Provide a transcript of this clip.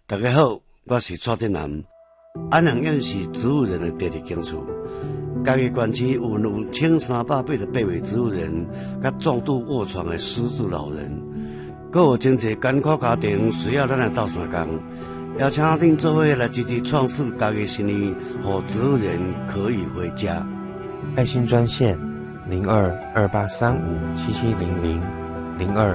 大家好，我是蔡振南。安阳县是植物人的第二警处，嘉义县区有1388位植物人，甲重度卧床的失智老人，阁有真侪艰苦家庭需要咱来斗相共，邀请恁做伙来积极创设嘉义新年，让植物人可以回家。 爱心专线0228357700